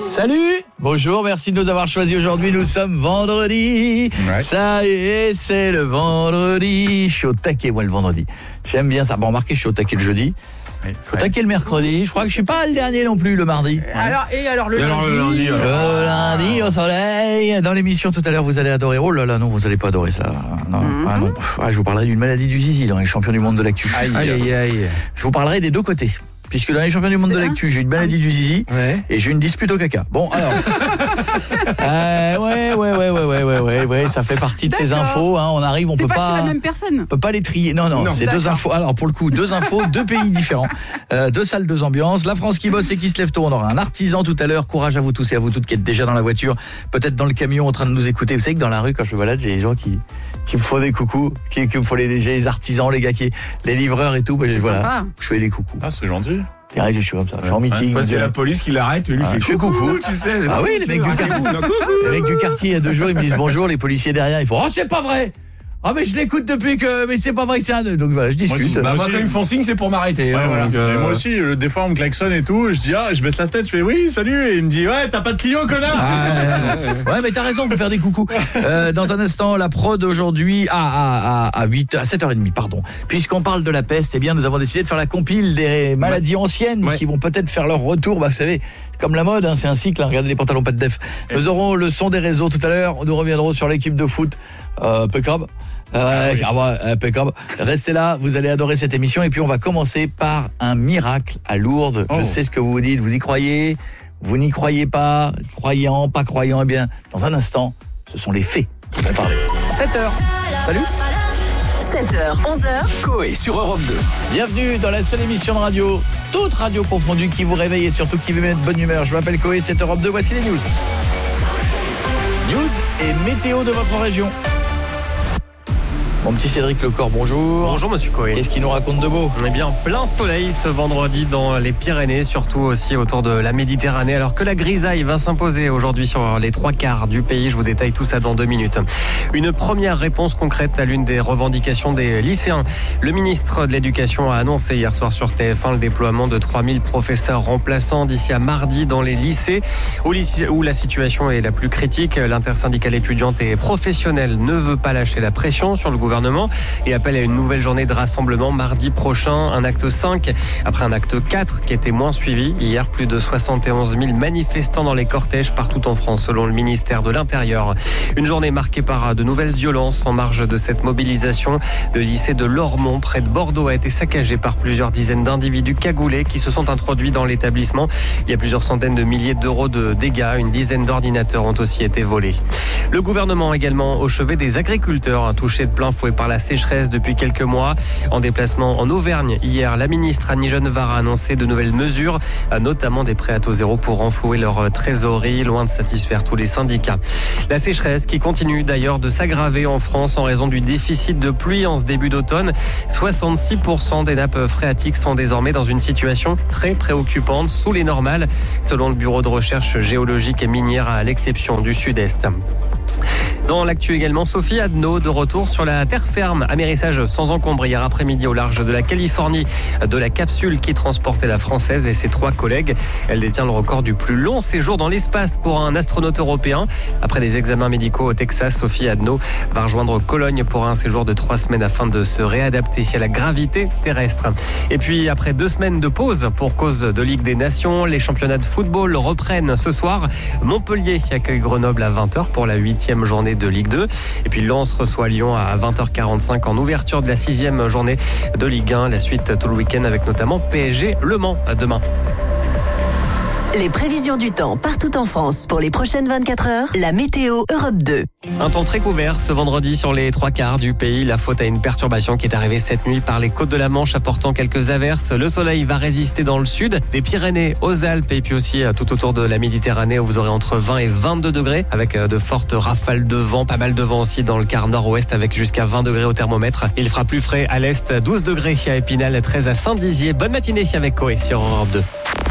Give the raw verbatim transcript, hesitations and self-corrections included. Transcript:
Salut, bonjour, merci de nous avoir choisis aujourd'hui, nous sommes vendredi, ouais. Ça y est, c'est le vendredi, je suis au taquet moi le vendredi, j'aime bien ça, bon remarquez je suis au taquet le jeudi, oui, je suis au taquet le mercredi, je crois que je suis pas le dernier non plus le mardi. Ouais. Alors, et alors le et lundi, alors, le lundi, alors. Le lundi au soleil, dans l'émission tout à l'heure vous allez adorer, oh là là non vous allez pas adorer ça, non, mm-hmm. ah, non. Ah, je vous parlerai d'une maladie du zizi dans les champions du monde de l'actu. Aïe aïe aïe, aïe. Je vous parlerai des deux côtés. Puisque dans les champions du monde de l'actu, j'ai une maladie du zizi ouais. Et j'ai une dispute au caca. Bon, alors. euh, ouais, ouais, ouais, ouais, ouais, ouais, ouais, ouais, ça fait partie de ces infos. Hein, on arrive, on c'est peut pas. pas. C'est pas chez la même personne. On peut pas les trier. Non, non, non c'est d'accord. Deux infos. Alors pour le coup, deux infos, deux pays différents, euh, deux salles, deux ambiances. La France qui bosse et qui se lève tôt. On aura un artisan tout à l'heure. Courage à vous tous et à vous toutes qui êtes déjà dans la voiture, peut-être dans le camion en train de nous écouter. Vous savez que dans la rue, quand je me balade, j'ai des gens qui qui me font des coucous, qui, qui me font les, les artisans, les gars qui, les livreurs et tout. Ben, voilà, sympa. Je fais des coucous. Ah, c'est gentil. C'est vrai que je suis comme ça, je suis en meeting. Fois, c'est la police qui l'arrête, lui ah, fait je coucou, coucou, tu sais. Ah oui, les mecs du quartier. Les mecs du quartier, il y a deux jours, ils me disent bonjour, les policiers derrière, ils font oh, c'est pas vrai. Ah mais je l'écoute depuis que mais c'est pas vrai que c'est un donc voilà je discute. Moi, bah, moi quand ils me font signe c'est pour m'arrêter. Ouais, hein, voilà. donc, euh... et moi aussi euh, des fois on me klaxonne et tout, je dis ah je baisse la tête, je fais oui salut et il me dit ouais t'as pas de client connard. Ah, ouais, ouais, ouais mais t'as raison, faut faire des coucous. Euh, dans un instant la prod aujourd'hui à à à à huit à sept heures trente pardon. Puisqu'on parle de la peste, eh bien nous avons décidé de faire la compile des maladies ouais. anciennes ouais. qui vont peut-être faire leur retour. Bah vous savez comme la mode hein, c'est un cycle, hein, regardez les pantalons pas de def. Nous aurons le son des réseaux tout à l'heure, nous reviendrons sur l'équipe de foot euh impeccable. Euh, ah oui. Impeccable. Restez là, vous allez adorer cette émission et puis on va commencer par un miracle à Lourdes. Oh. Je sais ce que vous vous dites, vous y croyez, vous n'y croyez pas, croyant, pas croyant, eh bien, dans un instant, ce sont les faits qui vont parler. sept heures. Salut. sept heures, onze heures. Coé sur Europe deux. Bienvenue dans la seule émission de radio, toute radio confondue, qui vous réveille et surtout qui vous met de bonne humeur. Je m'appelle Coé, c'est Europe deux, voici les news. News et météo de votre région. Mon petit Cédric Lecor, bonjour. Bonjour Monsieur Coé. Qu'est-ce qu'il nous raconte de beau ? Eh bien, plein soleil ce vendredi dans les Pyrénées, surtout aussi autour de la Méditerranée, alors que la grisaille va s'imposer aujourd'hui sur les trois quarts du pays. Je vous détaille tout ça dans deux minutes. Une première réponse concrète à l'une des revendications des lycéens. Le ministre de l'Éducation a annoncé hier soir sur T F un le déploiement de trois mille professeurs remplaçants d'ici à mardi dans les lycées, où la situation est la plus critique. L'intersyndicale étudiante et professionnelle ne veut pas lâcher la pression sur le gouvernement et appelle à une nouvelle journée de rassemblement mardi prochain, un acte cinq après un acte quatre qui était moins suivi. Hier, plus de soixante et onze mille manifestants dans les cortèges partout en France selon le ministère de l'Intérieur. Une journée marquée par de nouvelles violences en marge de cette mobilisation. Le lycée de Lormont près de Bordeaux a été saccagé par plusieurs dizaines d'individus cagoulés qui se sont introduits dans l'établissement. Il y a plusieurs centaines de milliers d'euros de dégâts, une dizaine d'ordinateurs ont aussi été volés. Le gouvernement également au chevet des agriculteurs touchés de plein fouet par la sécheresse depuis quelques mois. En déplacement en Auvergne, hier, la ministre Annie Genevard a annoncé de nouvelles mesures, notamment des prêts à taux zéro pour renflouer leur trésorerie, loin de satisfaire tous les syndicats. La sécheresse qui continue d'ailleurs de s'aggraver en France en raison du déficit de pluie en ce début d'automne. soixante-six pour cent des nappes phréatiques sont désormais dans une situation très préoccupante, sous les normales, selon le Bureau de recherche géologique et minière à l'exception du Sud-Est. Dans l'actu également, Sophie Adno de retour sur la terre ferme. Amérissage sans encombre hier après-midi au large de la Californie de la capsule qui transportait la Française et ses trois collègues. Elle détient le record du plus long séjour dans l'espace pour un astronaute européen. Après des examens médicaux au Texas, Sophie Adno va rejoindre Cologne pour un séjour de trois semaines afin de se réadapter à la gravité terrestre. Et puis après deux semaines de pause pour cause de Ligue des Nations, les championnats de football reprennent ce soir. Montpellier accueille Grenoble à vingt heures pour la huitième journée de Ligue deux. Et puis Lens reçoit Lyon à vingt heures quarante-cinq en ouverture de la sixième journée de Ligue un. La suite tout le week-end avec notamment P S G Le Mans demain. Les prévisions du temps partout en France pour les prochaines vingt-quatre heures. La météo Europe deux. Un temps très couvert ce vendredi sur les trois quarts du pays. La faute à une perturbation qui est arrivée cette nuit par les côtes de la Manche apportant quelques averses. Le soleil va résister dans le sud, des Pyrénées aux Alpes et puis aussi tout autour de la Méditerranée où vous aurez entre vingt et vingt-deux degrés avec de fortes rafales de vent. Pas mal de vent aussi dans le quart nord-ouest avec jusqu'à vingt degrés au thermomètre. Il fera plus frais à l'est, douze degrés à Épinal, treize à Saint-Dizier. Bonne matinée avec Coé sur Europe deux.